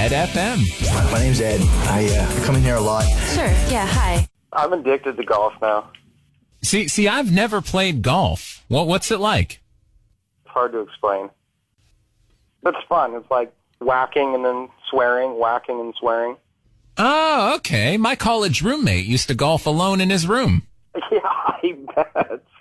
Ed FM. My name's Ed. I come in here a lot. Sure, yeah, hi. I'm addicted to golf now. See, I've never played golf. What's it like? It's hard to explain. But it's fun. It's like whacking and then swearing, whacking and swearing. Oh, okay. My college roommate used to golf alone in his room. Yeah, I bet.